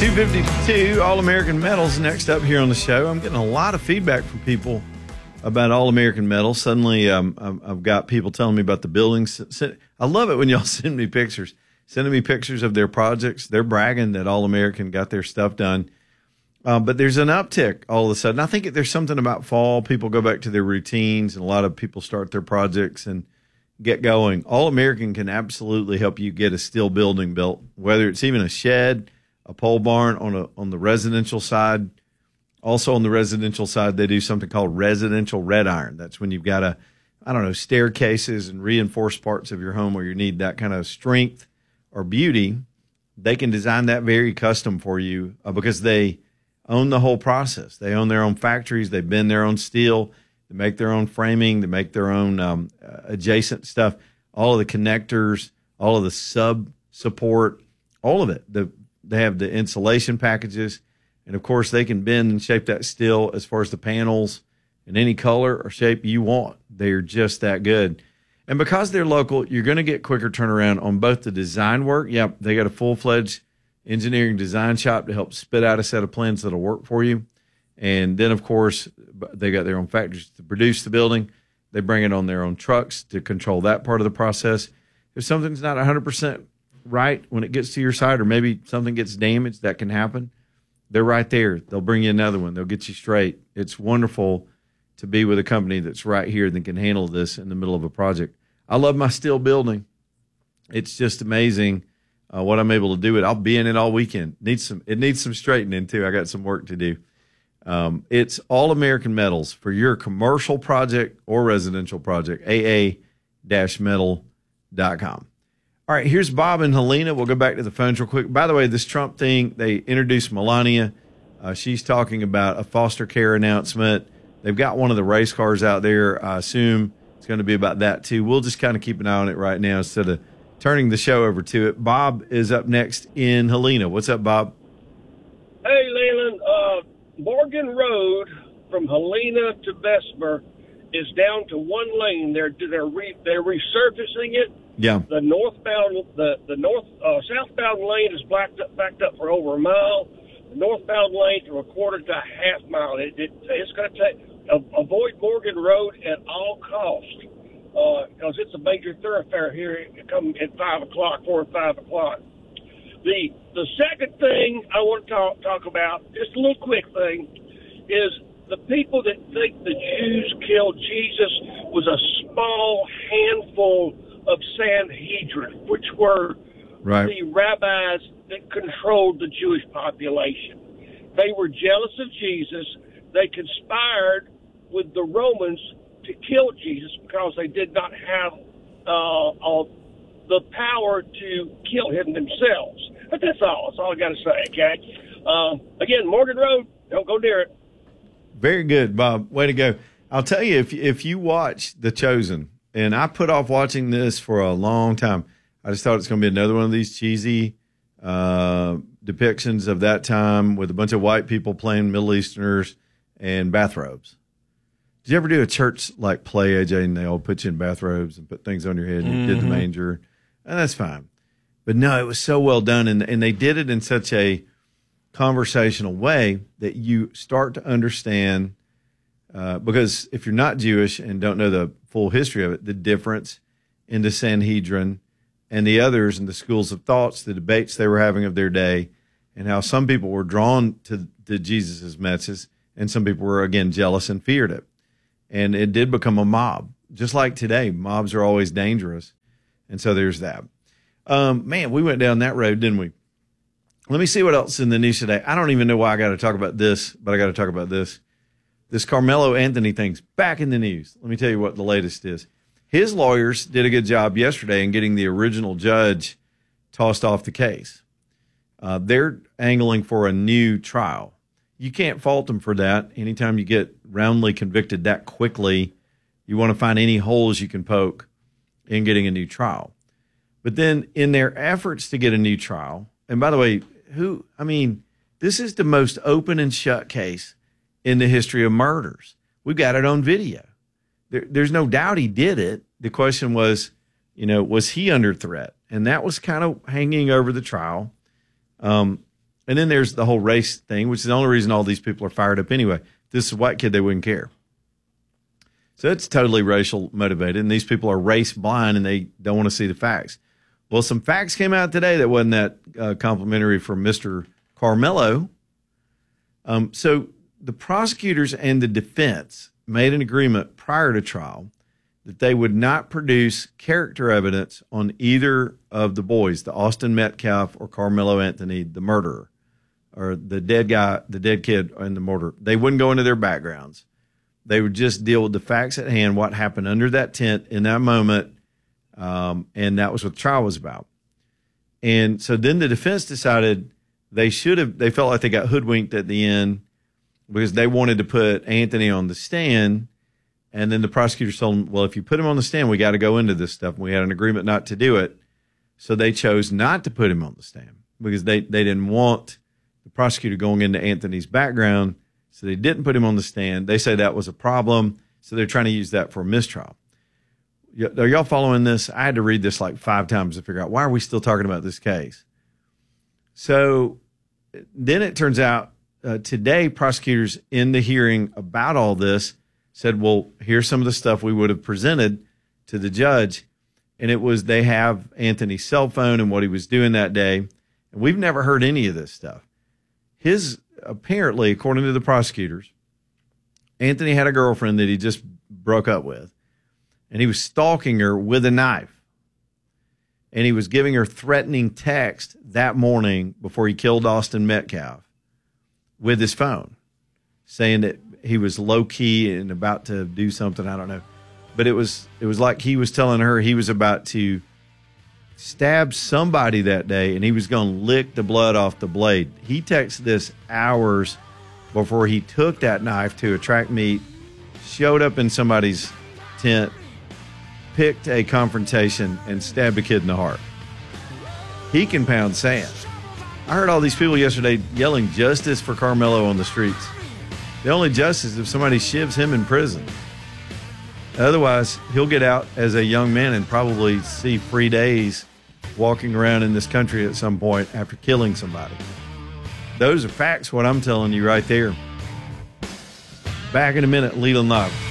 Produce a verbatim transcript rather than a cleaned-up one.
two fifty-two, All-American Metals next up here on the show. I'm getting a lot of feedback from people about All-American Metals. Suddenly, um, I've got people telling me about the buildings. I love it when y'all send me pictures, sending me pictures of their projects. They're bragging that All-American got their stuff done. Uh, but there's an uptick all of a sudden. I think there's something about fall. People go back to their routines, and a lot of people start their projects and get going. All-American can absolutely help you get a steel building built, whether it's even a shed, a pole barn on a on the residential side. Also on the residential side, they do something called residential red iron. That's when you've got a, I don't know, staircases and reinforced parts of your home where you need that kind of strength or beauty. They can design that very custom for you uh, because they own the whole process. They own their own factories. They bend their own steel. They make their own framing. They make their own um, adjacent stuff. All of the connectors, all of the sub support, all of it. The They have the insulation packages, and of course they can bend and shape that steel as far as the panels in any color or shape you want. They're just that good. And because they're local, you're going to get quicker turnaround on both the design work. Yep, they got a full-fledged engineering design shop to help spit out a set of plans that'll work for you. And then, of course, they got their own factories to produce the building. They bring it on their own trucks to control that part of the process. If something's not one hundred percent right when it gets to your site, or maybe something gets damaged, that can happen, they're right there. They'll bring you another one. They'll get you straight. It's wonderful to be with a company that's right here that can handle this in the middle of a project. I love my steel building. It's just amazing uh, what I'm able to do. It. I'll be in it all weekend. Needs some. It needs some straightening too. I got some work to do. Um, it's All-American Metals for your commercial project or residential project. A A metal dot com. All right, here's Bob and Helena. We'll go back to the phones real quick. By the way, this Trump thing, they introduced Melania. Uh, she's talking about a foster care announcement. They've got one of the race cars out there. I assume it's going to be about that, too. We'll just kind of keep an eye on it right now instead of turning the show over to it. Bob is up next in Helena. What's up, Bob? Hey, Leland. Uh, Morgan Road from Helena to Bessemer is down to one lane. They're they're re, they're resurfacing it. Yeah. The northbound, the the north uh, southbound lane is backed up, backed up for over a mile. The northbound lane from a quarter to a half mile. It, it it's going to take uh, avoid Morgan Road at all costs because uh, it's a major thoroughfare here. Come at five o'clock, four or five o'clock. The the second thing I want to talk talk about, just a little quick thing, is the people that think the Jews killed Jesus was a small handful of Sanhedrin, which were right. the rabbis that controlled the Jewish population. They were jealous of Jesus. They conspired with the Romans to kill Jesus because they did not have uh, uh, the power to kill him themselves. But that's all. That's all I got to say, okay? Uh, again, Morgan Road, don't go near it. Very good, Bob. Way to go. I'll tell you, if if you watch The Chosen, and I put off watching this for a long time. I just thought it's going to be another one of these cheesy uh, depictions of that time with a bunch of white people playing Middle Easterners and bathrobes. Did you ever do a church like play, A J, and they all put you in bathrobes and put things on your head and mm-hmm. you did the manger? And that's fine. But no, it was so well done, and and they did it in such a conversational way that you start to understand, uh, because if you're not Jewish and don't know the full history of it, the difference in the Sanhedrin and the others and the schools of thoughts, the debates they were having of their day, and how some people were drawn to, to Jesus' message and some people were, again, jealous and feared it. And it did become a mob. Just like today, mobs are always dangerous. And so there's that. Um, man, we went down that road, didn't we? Let me see what else in the news today. I don't even know why I got to talk about this, but I got to talk about this. This Carmelo Anthony thing's back in the news. Let me tell you what the latest is. His lawyers did a good job yesterday in getting the original judge tossed off the case. Uh, they're angling for a new trial. You can't fault them for that. Anytime you get roundly convicted that quickly, you want to find any holes you can poke in getting a new trial. But then in their efforts to get a new trial, and by the way, who, I mean, this is the most open and shut case in the history of murders. We've got it on video. There, there's no doubt he did it. The question was, you know, was he under threat? And that was kind of hanging over the trial. Um, And then there's the whole race thing, which is the only reason all these people are fired up anyway. If this is a white kid, they wouldn't care. So it's totally racial motivated, and these people are race blind, and they don't want to see the facts. Well, some facts came out today that wasn't that uh, complimentary from Mister Carmelo. Um, so the prosecutors and the defense made an agreement prior to trial that they would not produce character evidence on either of the boys, the Austin Metcalf or Carmelo Anthony, the murderer, or the dead guy, the dead kid and the murderer. They wouldn't go into their backgrounds. They would just deal with the facts at hand, what happened under that tent in that moment, um, and that was what the trial was about. And so then the defense decided they should have, they felt like they got hoodwinked at the end because they wanted to put Anthony on the stand. And then the prosecutors told them, well, if you put him on the stand, we got to go into this stuff. And we had an agreement not to do it. So they chose not to put him on the stand because they, they didn't want the prosecutor going into Anthony's background. So they didn't put him on the stand. They say that was a problem. So they're trying to use that for a mistrial. Are y'all following this? I had to read this like five times to figure out, why are we still talking about this case? So then it turns out uh, today prosecutors in the hearing about all this said, well, here's some of the stuff we would have presented to the judge. And it was, they have Anthony's cell phone and what he was doing that day. And we've never heard any of this stuff. His, apparently, according to the prosecutors, Anthony had a girlfriend that he just broke up with. And he was stalking her with a knife. And he was giving her threatening text that morning before he killed Austin Metcalf with his phone, saying that he was low key and about to do something. I don't know. But it was it was like he was telling her he was about to stab somebody that day and he was going to lick the blood off the blade. He texted this hours before he took that knife to a track meet, showed up in somebody's tent, picked a confrontation, and stabbed a kid in the heart. He can pound sand. I heard all these people yesterday yelling justice for Carmelo on the streets. The only justice is if somebody shivs him in prison. Otherwise, he'll get out as a young man and probably see free days walking around in this country at some point after killing somebody. Those are facts, what I'm telling you right there. Back in a minute, Leland Live.